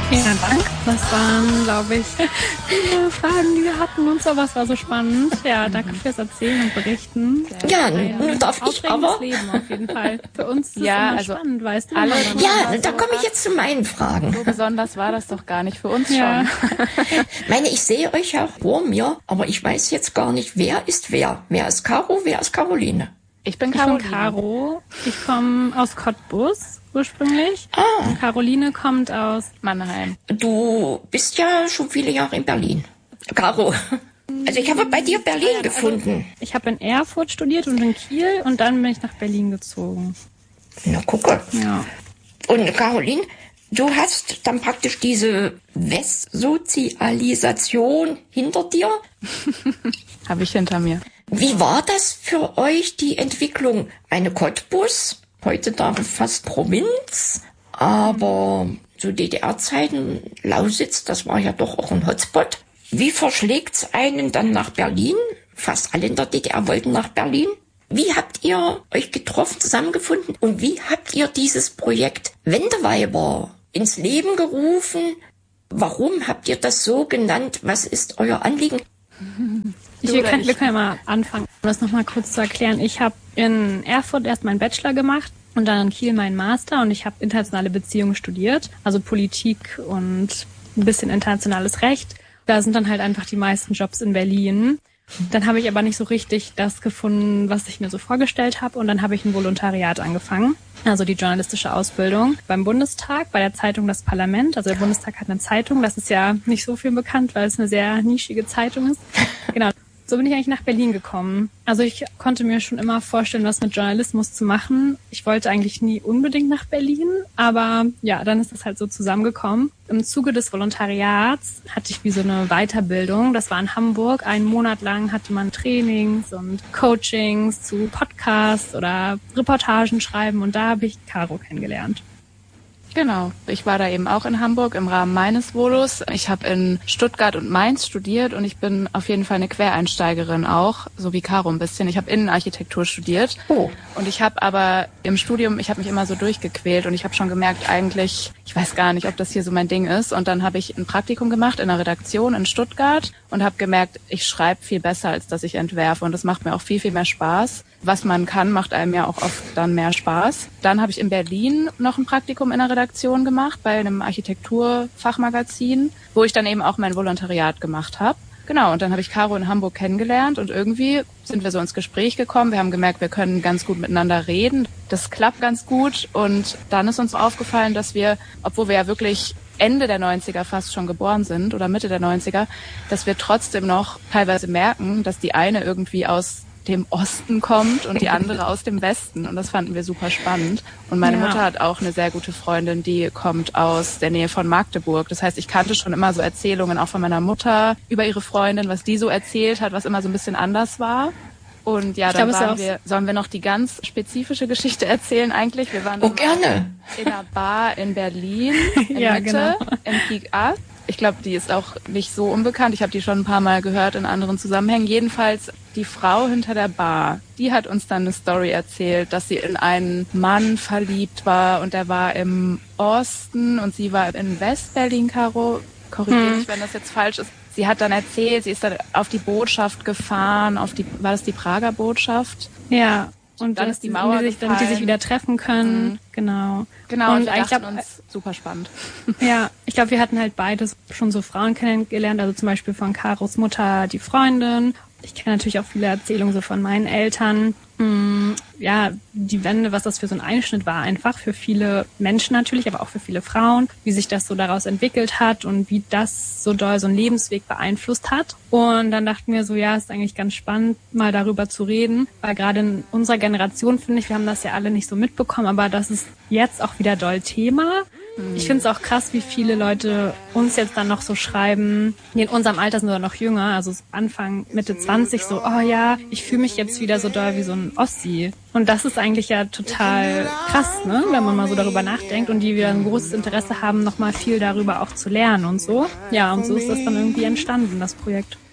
Vielen Dank. Das waren, glaube ich, viele Fragen, die wir hatten und sowas war so spannend. Ja, danke fürs Erzählen und Berichten. Ja, nun darf ich aber... Leben auf jeden Fall. Für uns ist es Ja, immer also spannend, weißt du? alle- Ja, da komme ich jetzt zu meinen Fragen. So besonders war das doch gar nicht für uns Ja. schon. Ich sehe euch ja vor mir, aber ich weiß jetzt gar nicht, wer ist wer. Wer ist Caro, wer ist Caroline? Ich bin Ich bin Caroline. Caro. Ich komme aus Cottbus ursprünglich. Und Caroline kommt aus... Mannheim. Du bist ja schon viele Jahre in Berlin. Caro, also ich habe bei dir Berlin gefunden. Ich habe in Erfurt studiert und in Kiel und dann bin ich nach Berlin gezogen. Na, gucke. Ja. Und Caroline, du hast dann praktisch diese Westsozialisation hinter dir. Habe ich hinter mir. Wie war das für euch, die Entwicklung? Eine Cottbus, heutzutage fast Provinz, aber zu DDR-Zeiten, Lausitz, das war ja doch auch ein Hotspot. Wie verschlägt's einen dann nach Berlin? Fast alle in der DDR wollten nach Berlin. Wie habt ihr euch getroffen, zusammengefunden? Und wie habt ihr dieses Projekt Wendeweiber ins Leben gerufen? Warum habt ihr das so genannt? Was ist euer Anliegen? Wir können ja mal anfangen, um das nochmal kurz zu erklären. Ich habe in Erfurt erst meinen Bachelor gemacht und dann in Kiel meinen Master und ich habe internationale Beziehungen studiert, also Politik und ein bisschen internationales Recht. Da sind dann halt einfach die meisten Jobs in Berlin. Dann habe ich aber nicht so richtig das gefunden, was ich mir so vorgestellt habe und dann habe ich ein Volontariat angefangen, also die journalistische Ausbildung beim Bundestag, bei der Zeitung Das Parlament. Also der Bundestag hat eine Zeitung, das ist ja nicht so viel bekannt, weil es eine sehr nischige Zeitung ist. Genau. So bin ich eigentlich nach Berlin gekommen. Also ich konnte mir schon immer vorstellen, was mit Journalismus zu machen. Ich wollte eigentlich nie unbedingt nach Berlin, aber ja, dann ist das halt so zusammengekommen. Im Zuge des Volontariats hatte ich wie so eine Weiterbildung. Das war in Hamburg. Einen Monat lang hatte man Trainings und Coachings zu Podcasts oder Reportagen schreiben und da habe ich Caro kennengelernt. Genau. Ich war da eben auch in Hamburg im Rahmen meines Volos. Ich habe in Stuttgart und Mainz studiert und ich bin auf jeden Fall eine Quereinsteigerin auch, so wie Caro ein bisschen. Ich habe Innenarchitektur studiert. Oh. Und ich habe aber im Studium, ich habe mich immer so durchgequält und ich habe schon gemerkt, eigentlich, ich weiß gar nicht, ob das hier so mein Ding ist. Und dann habe ich ein Praktikum gemacht in einer Redaktion in Stuttgart und habe gemerkt, ich schreibe viel besser, als dass ich entwerfe. Und das macht mir auch viel, viel mehr Spaß. Was man kann, macht einem ja auch oft dann mehr Spaß. Dann habe ich in Berlin noch ein Praktikum in einer Redaktion gemacht, bei einem Architekturfachmagazin, wo ich dann eben auch mein Volontariat gemacht habe. Genau, und dann habe ich Caro in Hamburg kennengelernt und irgendwie sind wir so ins Gespräch gekommen. Wir haben gemerkt, wir können ganz gut miteinander reden. Das klappt ganz gut und dann ist uns aufgefallen, dass wir, obwohl wir ja wirklich Ende der 90er fast schon geboren sind oder Mitte der 90er, dass wir trotzdem noch teilweise merken, dass die eine irgendwie aus dem Osten kommt und die andere aus dem Westen. Und das fanden wir super spannend. Und meine Mutter hat auch eine sehr gute Freundin, die kommt aus der Nähe von Magdeburg. Das heißt, ich kannte schon immer so Erzählungen auch von meiner Mutter über ihre Freundin, was die so erzählt hat, was immer so ein bisschen anders war. Und ja, dann sollen wir noch die ganz spezifische Geschichte erzählen eigentlich? Wir waren gerne. in einer Bar in Berlin, in Ja, Mitte, genau. im Peak Art. Ich glaube, die ist auch nicht so unbekannt. Ich habe die schon ein paar Mal gehört in anderen Zusammenhängen. Jedenfalls die Frau hinter der Bar, die hat uns dann eine Story erzählt, dass sie in einen Mann verliebt war und der war im Osten und sie war in Westberlin, Caro. Korrigiere mich, wenn das jetzt falsch ist. Sie hat dann erzählt, sie ist dann auf die Botschaft gefahren, war das die Prager Botschaft? Ja. Und dann ist die Mauer damit die sich wieder treffen können. Genau. Genau, und wir ich dachten glaub, uns, super spannend. Ja, ich glaube, wir hatten halt beides schon so Frauen kennengelernt, also zum Beispiel von Caros Mutter die Freundin. Ich kenne natürlich auch viele Erzählungen so von meinen Eltern. Ja, die Wende, was das für so ein Einschnitt war, einfach für viele Menschen natürlich, aber auch für viele Frauen, wie sich das so daraus entwickelt hat und wie das so doll so einen Lebensweg beeinflusst hat. Und dann dachten wir so, ja, ist eigentlich ganz spannend, mal darüber zu reden, weil gerade in unserer Generation, finde ich, wir haben das ja alle nicht so mitbekommen, aber das ist jetzt auch wieder doll Thema. Ich finde es auch krass, wie viele Leute uns jetzt dann noch so schreiben, die in unserem Alter sind oder noch jünger, also Anfang, Mitte 20, so, oh ja, ich fühle mich jetzt wieder so doll wie so ein Ossi. Und das ist eigentlich ja total krass, ne, wenn man mal so darüber nachdenkt und die wieder ein großes Interesse haben, nochmal viel darüber auch zu lernen und so. Ja, und so ist das dann irgendwie entstanden, das Projekt.